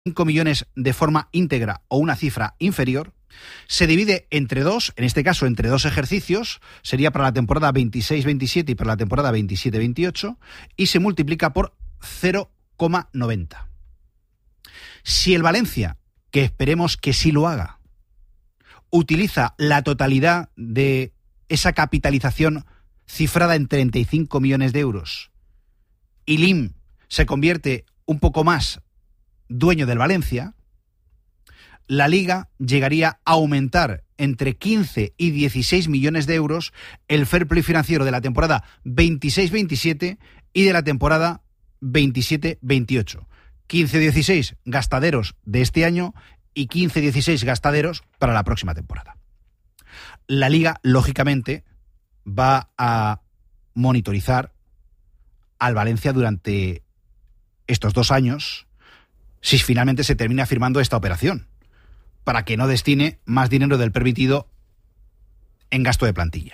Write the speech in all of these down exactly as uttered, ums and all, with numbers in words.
cinco millones de forma íntegra o una cifra inferior, se divide entre dos, en este caso entre dos ejercicios, sería para la temporada veintiséis veintisiete y para la temporada veintisiete veintiocho, y se multiplica por cero coma noventa. Si el Valencia, que esperemos que sí lo haga, utiliza la totalidad de esa capitalización cifrada en treinta y cinco millones de euros y L I M se convierte un poco más dueño del Valencia, la Liga llegaría a aumentar entre quince y dieciséis millones de euros el fair play financiero de la temporada veintiséis veintisiete y de la temporada veintisiete veintiocho. quince dieciséis gastaderos de este año y quince dieciséis gastaderos para la próxima temporada. La Liga, lógicamente, va a monitorizar al Valencia durante estos dos años si finalmente se termina firmando esta operación, para que no destine más dinero del permitido en gasto de plantilla.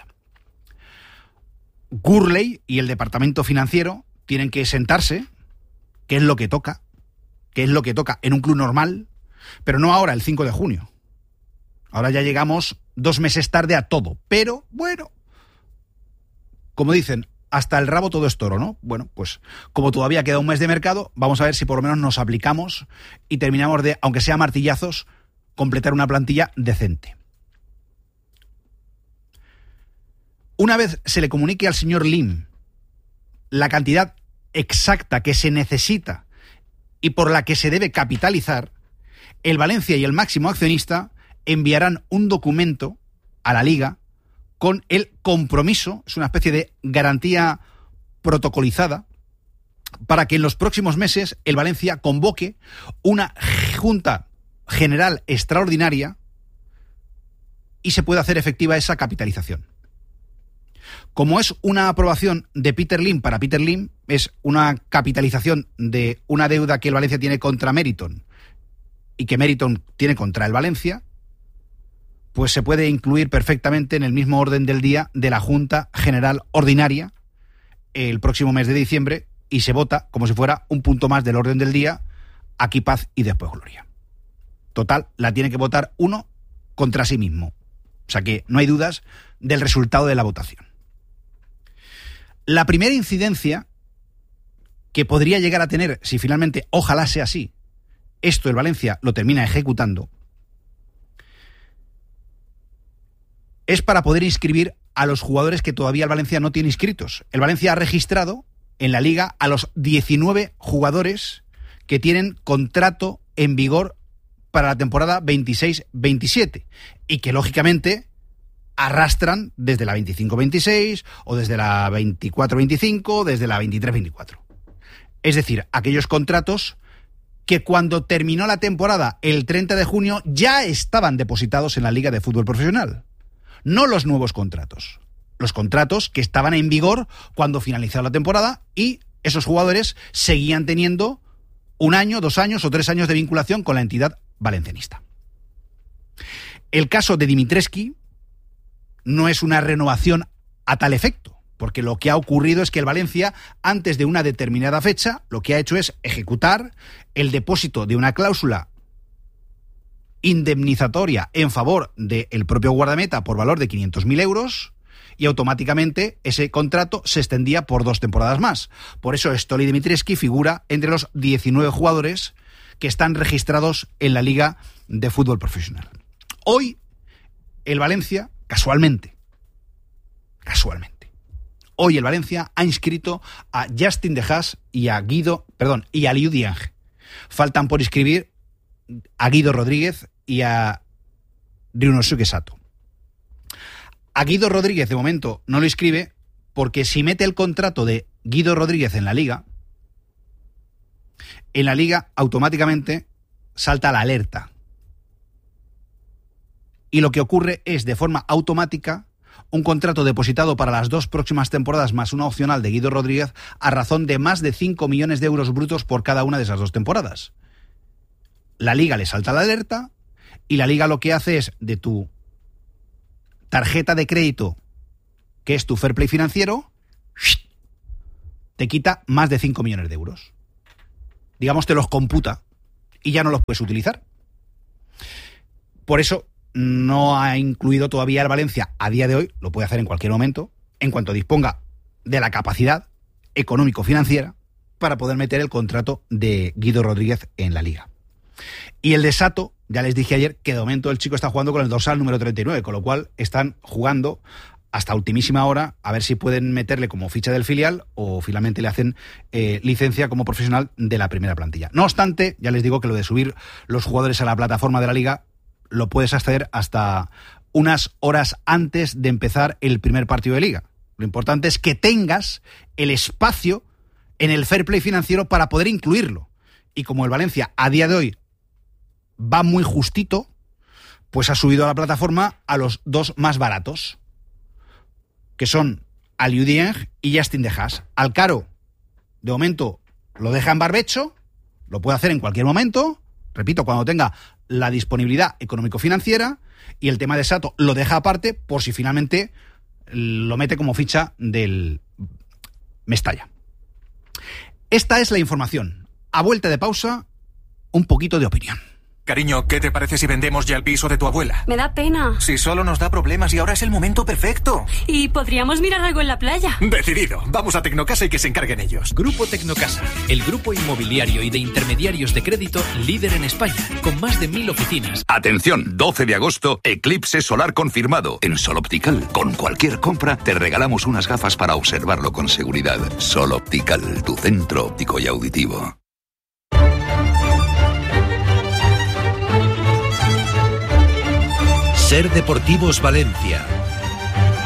Gurley y el departamento financiero tienen que sentarse, que es lo que toca, que es lo que toca en un club normal, pero no ahora, el cinco de junio. Ahora ya llegamos dos meses tarde a todo, pero bueno, como dicen, hasta el rabo todo es toro, ¿no? Bueno, pues como todavía queda un mes de mercado, vamos a ver si por lo menos nos aplicamos y terminamos de, aunque sea martillazos, completar una plantilla decente. Una vez se le comunique al señor Lim la cantidad exacta que se necesita y por la que se debe capitalizar, el Valencia y el máximo accionista enviarán un documento a la Liga con el compromiso, es una especie de garantía protocolizada, para que en los próximos meses el Valencia convoque una junta general extraordinaria y se pueda hacer efectiva esa capitalización. Como es una aprobación de Peter Lim para Peter Lim, es una capitalización de una deuda que el Valencia tiene contra Meriton y que Meriton tiene contra el Valencia, pues se puede incluir perfectamente en el mismo orden del día de la Junta General Ordinaria el próximo mes de diciembre y se vota como si fuera un punto más del orden del día, aquí paz y después gloria. Total, la tiene que votar uno contra sí mismo. O sea que no hay dudas del resultado de la votación. La primera incidencia que podría llegar a tener, si finalmente, ojalá sea así, esto el Valencia lo termina ejecutando, es para poder inscribir a los jugadores que todavía el Valencia no tiene inscritos. El Valencia ha registrado en la Liga a los diecinueve jugadores que tienen contrato en vigor para la temporada veintiséis veintisiete y que lógicamente arrastran desde la veinticinco veintiséis o desde la veinticuatro veinticinco o desde la veintitrés veinticuatro. Es decir, aquellos contratos que cuando terminó la temporada el treinta de junio ya estaban depositados en la Liga de Fútbol Profesional. No los nuevos contratos, los contratos que estaban en vigor cuando finalizó la temporada y esos jugadores seguían teniendo un año, dos años o tres años de vinculación con la entidad valencianista. El caso de Dimitrescu no es una renovación a tal efecto, porque lo que ha ocurrido es que el Valencia, antes de una determinada fecha, lo que ha hecho es ejecutar el depósito de una cláusula indemnizatoria en favor del propio guardameta por valor de quinientos mil euros y automáticamente ese contrato se extendía por dos temporadas más. Por eso Stoli Dimitrescu figura entre los diecinueve jugadores que están registrados en la Liga de Fútbol Profesional. Hoy el Valencia, casualmente, casualmente, hoy el Valencia ha inscrito a Justin De Haas y a Guido, perdón, y a Liu Dieng. Faltan por inscribir a Guido Rodríguez y a Ryunosuke Sato. A Guido Rodríguez de momento no lo inscribe porque si mete el contrato de Guido Rodríguez en la Liga, en la Liga automáticamente salta la alerta. Y lo que ocurre es de forma automática un contrato depositado para las dos próximas temporadas más una opcional de Guido Rodríguez a razón de más de cinco millones de euros brutos por cada una de esas dos temporadas. La Liga le salta la alerta y la Liga lo que hace es de tu tarjeta de crédito, que es tu fair play financiero, te quita más de cinco millones de euros. Digamos, te los computa y ya no los puedes utilizar. Por eso no ha incluido todavía el Valencia a día de hoy, lo puede hacer en cualquier momento, en cuanto disponga de la capacidad económico-financiera para poder meter el contrato de Guido Rodríguez en la Liga. Y el de Sato, ya les dije ayer que de momento el chico está jugando con el dorsal número treinta y nueve, con lo cual están jugando hasta ultimísima hora a ver si pueden meterle como ficha del filial o finalmente le hacen eh, licencia como profesional de la primera plantilla. No obstante, ya les digo que lo de subir los jugadores a la plataforma de la Liga lo puedes acceder hasta unas horas antes de empezar el primer partido de Liga. Lo importante es que tengas el espacio en el fair play financiero para poder incluirlo. Y como el Valencia a día de hoy va muy justito, pues ha subido a la plataforma a los dos más baratos, que son Aliou Dieng y Justin De Haas. Al caro, de momento, lo deja en barbecho, lo puede hacer en cualquier momento, repito, cuando tenga la disponibilidad económico-financiera, y el tema de Sato lo deja aparte por si finalmente lo mete como ficha del Mestalla. Esta es la información. A vuelta de pausa, un poquito de opinión. Cariño, ¿qué te parece si vendemos ya el piso de tu abuela? Me da pena. Si solo nos da problemas y ahora es el momento perfecto. Y podríamos mirar algo en la playa. Decidido. Vamos a Tecnocasa y que se encarguen ellos. Grupo Tecnocasa, el grupo inmobiliario y de intermediarios de crédito líder en España, con más de mil oficinas. Atención, doce de agosto, eclipse solar confirmado. En Sol Optical, con cualquier compra, te regalamos unas gafas para observarlo con seguridad. Sol Optical, tu centro óptico y auditivo. Ser Deportivos Valencia,